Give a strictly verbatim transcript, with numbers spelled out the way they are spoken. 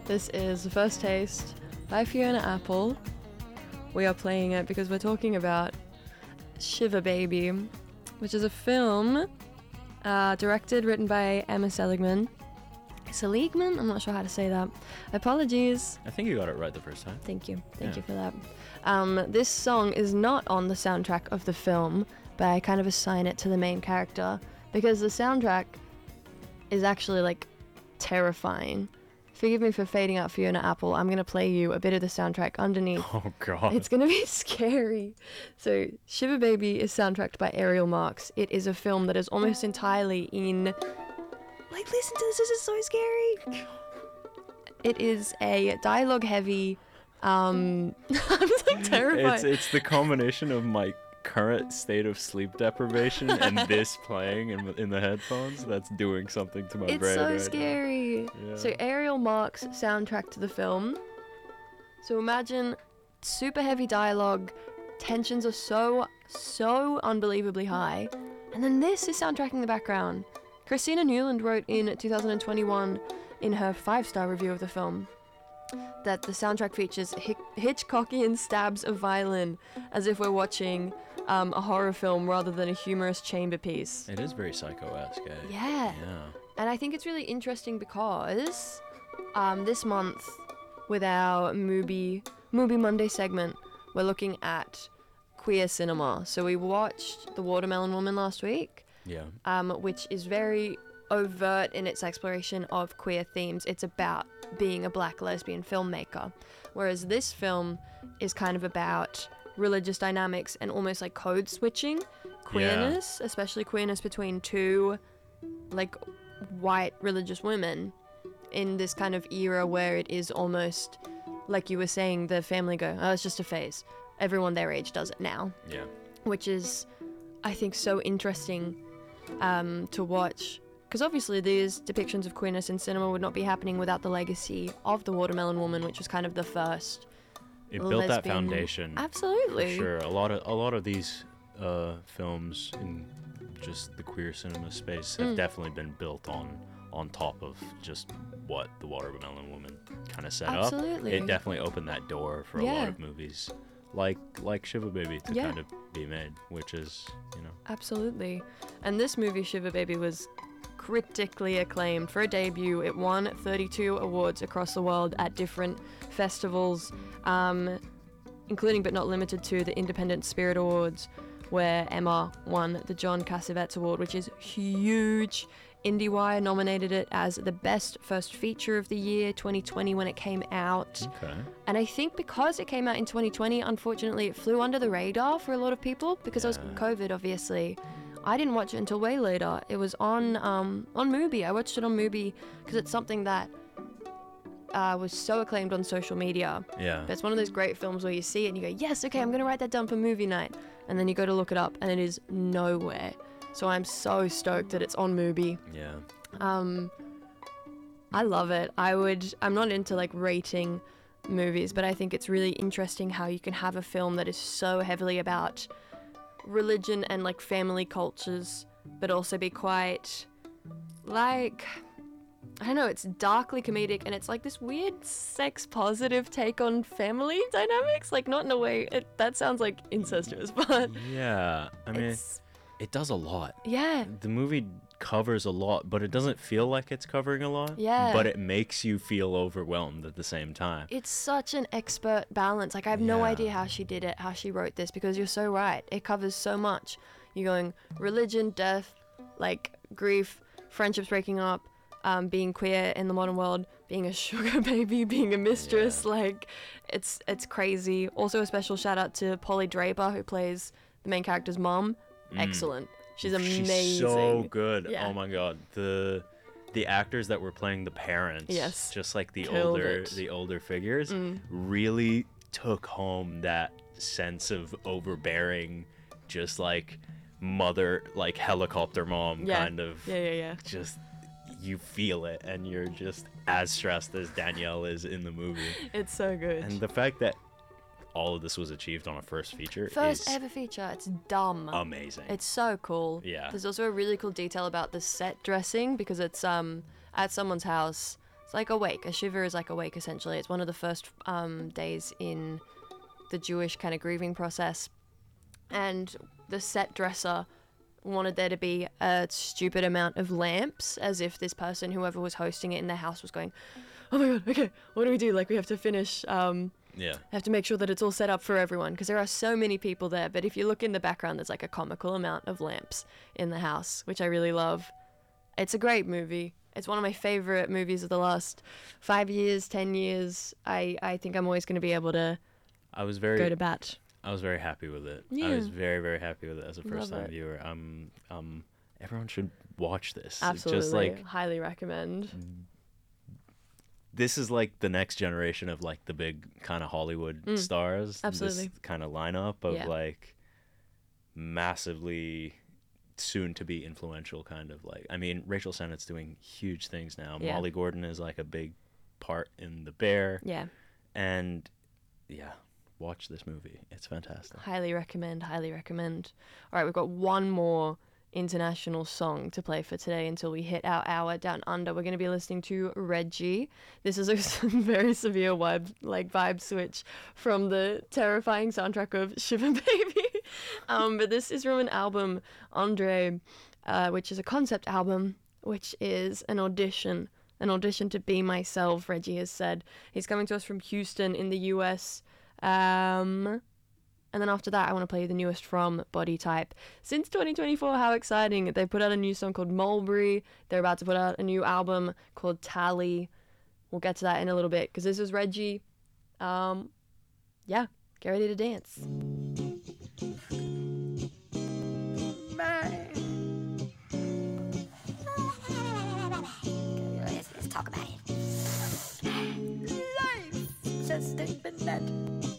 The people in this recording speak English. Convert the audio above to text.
This is The First Taste by Fiona Apple. We are playing it because we're talking about Shiver Baby, which is a film uh, directed, written by Emma Seligman. Seligman? I'm not sure how to say that. Apologies. I think you got it right the first time. Thank you. Thank Yeah. you for that. Um, this song is not on the soundtrack of the film, but I kind of assign it to the main character because the soundtrack is actually like terrifying. Forgive me for fading out Fiona Apple. I'm going to play you a bit of the soundtrack underneath. Oh, God. It's going to be scary. So, Shiver Baby is soundtracked by Ariel Marks. It is a film that is almost entirely in... Like, listen to this. This is so scary. It is a dialogue-heavy... Um, I'm like terrified. It's, it's the combination of my current state of sleep deprivation and this playing in, in the headphones that's doing something to my It's brain so right scary. now. Yeah. So Ariel Marks soundtrack to the film. So imagine super heavy dialogue, tensions are so, so unbelievably high. And then this is soundtracking the background. Christina Newland wrote in two thousand twenty-one in her five-star review of the film that the soundtrack features Hick- Hitchcockian stabs of violin, as if we're watching um, a horror film rather than a humorous chamber piece. It is very Psycho-esque, eh? Yeah. Yeah. And I think it's really interesting because um, this month, with our Movie, Movie Monday segment, we're looking at queer cinema. So we watched The Watermelon Woman last week, Yeah. um, which is very overt in its exploration of queer themes. It's about being a black lesbian filmmaker. Whereas this film is kind of about religious dynamics and almost like code switching, queerness, especially queerness between two like white religious women in this kind of era where it is almost like you were saying, the Family Go, oh, it's just a phase. Everyone their age does it now. Yeah. Which is, I think, so interesting um, to watch. Because obviously these depictions of queerness in cinema would not be happening without the legacy of The Watermelon Woman, which was kind of the first It built that lesbian- foundation. Absolutely. For sure. A lot of a lot of these uh, films in just the queer cinema space have Mm. definitely been built on on top of just what The Watermelon Woman kind of set Absolutely. up. It definitely opened that door for a Yeah. lot of movies like like Shiva Baby to Yeah. kind of be made, which is, you know. Absolutely. And this movie, Shiver Baby, was critically acclaimed for a debut. It won thirty-two awards across the world at different festivals, um, including but not limited to the Independent Spirit Awards, where Emma won the John Cassavetes Award, which is huge. IndieWire nominated it as the best first feature of the year, twenty twenty, when it came out. Okay. And I think because it came out in twenty twenty, unfortunately, it flew under the radar for a lot of people because it was Yeah. COVID, obviously. I didn't watch it until way later. It was on um, on Mubi. I watched it on Mubi because it's something that uh, was so acclaimed on social media. Yeah. But it's one of those great films where you see it and you go, yes, okay, I'm going to write that down for movie night. And then you go to look it up and it is nowhere. So I'm so stoked that it's on Mubi. Yeah. Um, I love it. I would, I'm not into like rating movies, but I think it's really interesting how you can have a film that is so heavily about religion and like family cultures, but also be quite like, I don't know, it's darkly comedic and it's like this weird sex positive take on family dynamics. Like not in a way, it, that sounds like incestuous, but Yeah. I mean, it's, it does a lot. yeah. The movie covers a lot, but it doesn't feel like it's covering a lot. Yeah. But it makes you feel overwhelmed at the same time. It's such an expert balance. Like, I have no Yeah. idea how she did it, how she wrote this, because you're so right. It covers so much. You're going religion, death, like grief, friendships breaking up, um, being queer in the modern world, being a sugar baby, being a mistress. Yeah. Like, it's it's crazy. Also, a special shout out to Polly Draper, who plays the main character's mom. Mm. Excellent. She's amazing. She's so good. Yeah. Oh my god. The the actors that were playing the parents, Yes. just like the Killed older it. the older figures, Mm. really took home that sense of overbearing, just like mother, like helicopter mom Yeah. kind of. Yeah, yeah, yeah. Just you feel it, and you're just as stressed as Danielle is in the movie. It's so good. And the fact that all of this was achieved on a first feature First is ever feature. It's dumb. amazing. It's so cool. Yeah. There's also a really cool detail about the set dressing because it's um at someone's house. It's like a wake. A shiva is like a wake, essentially. It's one of the first um, days in the Jewish kind of grieving process. And the set dresser wanted there to be a stupid amount of lamps, as if this person, whoever was hosting it in their house, was going, oh my god, okay, what do we do? Like, we have to finish, um, Yeah. have to make sure that it's all set up for everyone, because there are so many people there. But if you look in the background, there's like a comical amount of lamps in the house, which I really love. It's a great movie. It's one of my favorite movies of the last five years, ten years. I, I think I'm always going to be able to I was very go to bat. I was very happy with it. Yeah. I was very, very happy with it as a Love first time it. viewer. Um um everyone should watch this. Absolutely. Just like highly recommend. this is like the next generation of like the big kind of Hollywood Mm, stars. absolutely. This kind of lineup of Yeah. like massively soon to be influential kind of like. I mean, Rachel Sennett's doing huge things now. Yeah. Molly Gordon is like a big part in The Bear. Yeah. And yeah, watch this movie. It's fantastic. Highly recommend, highly recommend. All right, we've got one more international song to play for today until we hit our hour down under. We're going to be listening to Reggie. This is a very severe vibe, like vibe switch from the terrifying soundtrack of Shiver Baby. um, but this is from an album, Andre, uh, which is a concept album, which is an audition. An audition to be myself, Reggie has said. He's coming to us from Houston in the U S. Um, and then after that, I want to play you the newest from Body Type. Since twenty twenty-four, how exciting. They put out a new song called Mulberry. They're about to put out a new album called Tally. We'll get to that in a little bit, because this is Reggie. Um, yeah, get ready to dance. Let's, let's talk about it. Life just ain't been that